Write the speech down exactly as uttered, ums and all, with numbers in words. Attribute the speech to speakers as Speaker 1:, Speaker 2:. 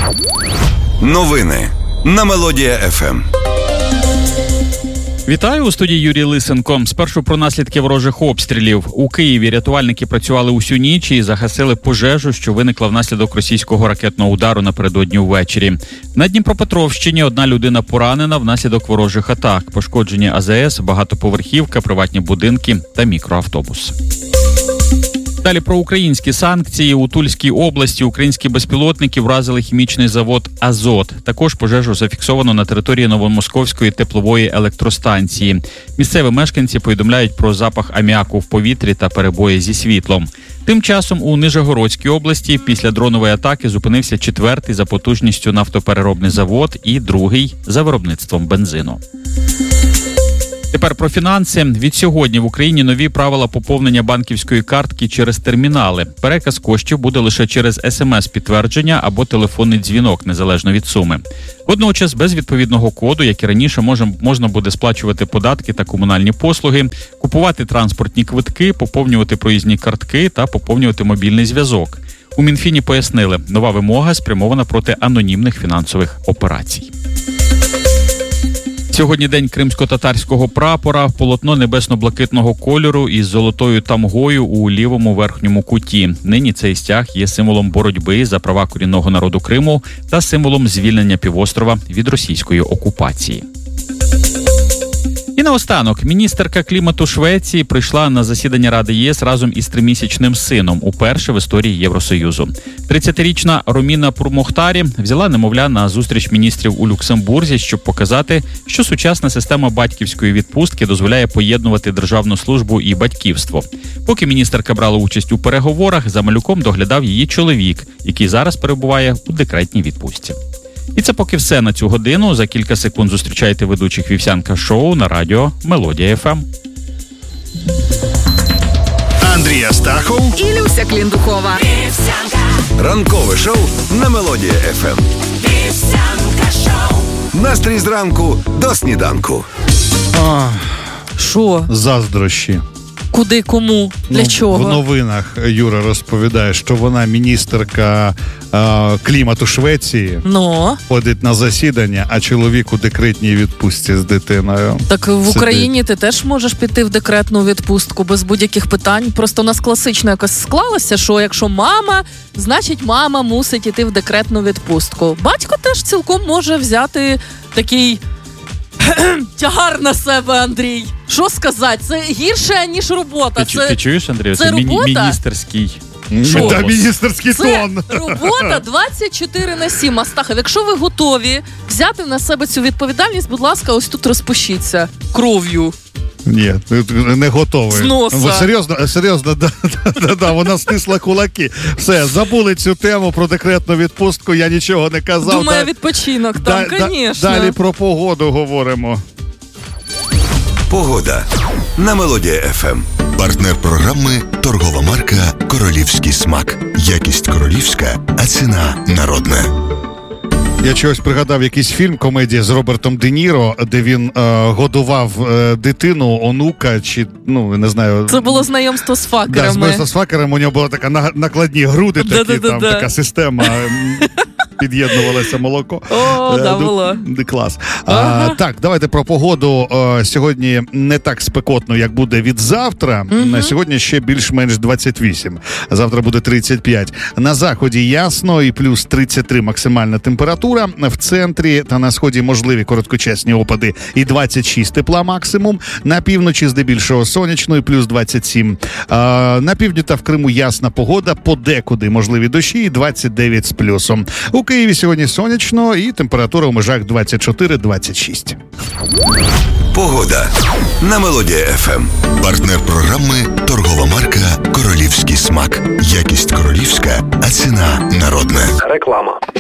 Speaker 1: Новини на Мелодія еф ем.
Speaker 2: Вітаю, у студії Юрій Лисенко. Спершу про наслідки ворожих обстрілів. У Києві рятувальники працювали усю ніч і загасили пожежу, що виникла внаслідок російського ракетного удару напередодні ввечері. На Дніпропетровщині одна людина поранена внаслідок ворожих атак. Пошкоджені а зе ес, багатоповерхівка, приватні будинки та мікроавтобус. Далі про українські санкції. У Тульській області українські безпілотники вразили хімічний завод «Азот». Також пожежу зафіксовано на території Новомосковської теплової електростанції. Місцеві мешканці повідомляють про запах аміаку в повітрі та перебої зі світлом. Тим часом у Нижегородській області після дронової атаки зупинився четвертий за потужністю нафтопереробний завод і другий за виробництвом бензину. Тепер про фінанси. Від сьогодні в Україні нові правила поповнення банківської картки через термінали. Переказ коштів буде лише через ес ем ес-підтвердження або телефонний дзвінок, незалежно від суми. Водночас, без відповідного коду, як і раніше, можна буде сплачувати податки та комунальні послуги, купувати транспортні квитки, поповнювати проїзні картки та поповнювати мобільний зв'язок. У Мінфіні пояснили, нова вимога спрямована проти анонімних фінансових операцій. Сьогодні день кримсько-татарського прапора, полотно небесно-блакитного кольору із золотою тамгою у лівому верхньому куті. Нині цей стяг є символом боротьби за права корінного народу Криму та символом звільнення півострова від російської окупації. І наостанок, міністерка клімату Швеції прийшла на засідання Ради ЄС разом із тримісячним сином, уперше в історії Євросоюзу. тридцятирічна Роміна Пурмохтарі взяла немовля на зустріч міністрів у Люксембурзі, щоб показати, що сучасна система батьківської відпустки дозволяє поєднувати державну службу і батьківство. Поки міністерка брала участь у переговорах, за малюком доглядав її чоловік, який зараз перебуває у декретній відпустці. І це поки все на цю годину. За кілька секунд зустрічайте ведучих Вівсянка шоу на радіо Мелодія еф ем.
Speaker 1: Андрій Астахов
Speaker 3: і Люся Кліндухова.
Speaker 1: Вівсянка. Ранкове шоу на Мелодія еф ем. Вівсянка шоу. Настрій зранку до сніданку.
Speaker 4: Що?
Speaker 5: Заздрощі.
Speaker 4: Куди, кому, для
Speaker 5: ну,
Speaker 4: чого?
Speaker 5: В новинах Юра розповідає, що вона міністерка е, клімату Швеції,
Speaker 4: Но.
Speaker 5: ходить на засідання, а чоловік у декретній відпустці з дитиною.
Speaker 4: Так в
Speaker 5: Сидить.
Speaker 4: Україні ти теж можеш піти в декретну відпустку без будь-яких питань. Просто у нас класично якось склалося, що якщо мама, значить мама мусить іти в декретну відпустку. Батько теж цілком може взяти такий тягар на себе, Андрій. Що сказати? Це гірше, ніж робота.
Speaker 2: Ти,
Speaker 4: це,
Speaker 2: ти чуєш, Андрій?
Speaker 4: Це,
Speaker 2: це
Speaker 4: робота?
Speaker 2: Мі- міністерський.
Speaker 5: Що? Та міністерський
Speaker 4: це
Speaker 5: тон.
Speaker 4: робота двадцять чотири на сім. Астахов, якщо ви готові взяти на себе цю відповідальність, будь ласка, ось тут розпишіться кров'ю.
Speaker 5: Ні, не готовий.
Speaker 4: З носа.
Speaker 5: Ви серйозно, серйозно, да, да, да, вона стисла кулаки. Все, забули цю тему про декретну відпустку, я нічого не казав.
Speaker 4: Думаю,
Speaker 5: да,
Speaker 4: відпочинок там,
Speaker 5: да,
Speaker 4: звісно.
Speaker 5: Далі про погоду говоримо.
Speaker 1: Погода на Мелодія еф ем.
Speaker 6: Партнер програми – торгова марка «Королівський смак». Якість королівська, а ціна народна.
Speaker 5: Я чогось пригадав якийсь фільм, комедія з Робертом Де Ніро, де він е, годував е, дитину, онука, чи, ну, не знаю...
Speaker 4: Це було знайомство з факерами.
Speaker 5: Да, знайомство з факерами, у нього була така на, накладні груди, такі,
Speaker 4: Да-да-да-да.
Speaker 5: там така система, під'єднувалося молоко.
Speaker 4: О, да, було.
Speaker 5: Ну, клас.
Speaker 4: Ага.
Speaker 5: А, так, давайте про погоду. А, сьогодні не так спекотно, як буде від завтра.
Speaker 4: Угу.
Speaker 5: Сьогодні ще більш-менш двадцять вісім. Завтра буде тридцять п'ять. На заході ясно і плюс тридцять три максимальна температура. В центрі та на сході можливі короткочасні опади і двадцять шість тепла максимум. На півночі здебільшого сонячно і плюс двадцять сім. А, на півдні та в Криму ясна погода, подекуди можливі дощі і двадцять дев'ять з плюсом. У Києві сьогодні сонячно і температура у межах двадцять чотири двадцять шість.
Speaker 1: Погода на Мелодія еф ем.
Speaker 6: Партнер програми – торгова марка «Королівський смак». Якість королівська, а ціна народна.
Speaker 7: Реклама.